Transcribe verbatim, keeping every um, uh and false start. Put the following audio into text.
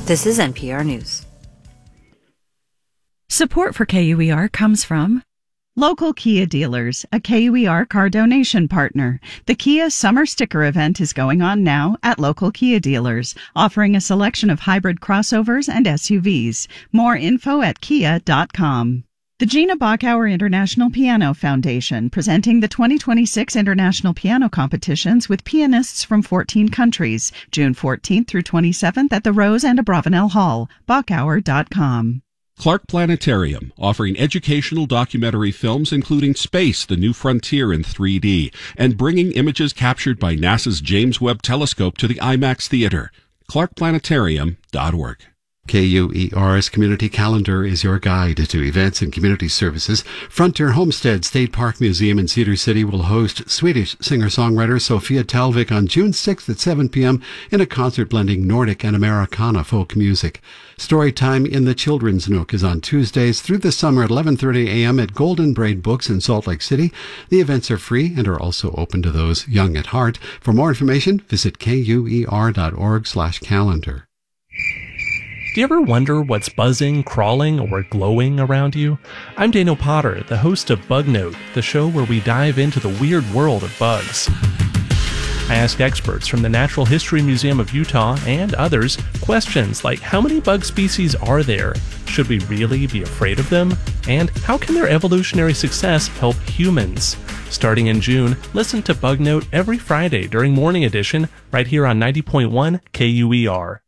This is N P R News. Support for K U E R comes from Local Kia Dealers, a K U E R car donation partner. The Kia Summer Sticker Event is going on now at local Kia dealers, offering a selection of hybrid crossovers and S U Vs. More info at kia dot com. The Gina Bachauer International Piano Foundation, presenting the twenty twenty-six International Piano Competitions with pianists from fourteen countries, June fourteenth through twenty-seventh at the Rose and Abravanel Hall, bachauer dot com. Clark Planetarium, offering educational documentary films including Space, the New Frontier in three D, and bringing images captured by NASA's James Webb Telescope to the IMAX Theater. clark planetarium dot org. K U E R's community calendar is your guide to events and community services. Frontier Homestead State Park Museum in Cedar City will host Swedish singer-songwriter Sofia Talvik on June sixth at seven p.m. in a concert blending Nordic and Americana folk music. Storytime in the Children's Nook is on Tuesdays through the summer at eleven thirty a.m. at Golden Braid Books in Salt Lake City. The events are free and are also open to those young at heart. For more information, visit K U E R dot org slash calendar. Do you ever wonder what's buzzing, crawling, or glowing around you? I'm Daniel Potter, the host of Bug Note, the show where we dive into the weird world of bugs. I ask experts from the Natural History Museum of Utah and others questions like how many bug species are there? Should we really be afraid of them? And how can their evolutionary success help humans? Starting in June, listen to Bug Note every Friday during Morning Edition right here on ninety point one K U E R.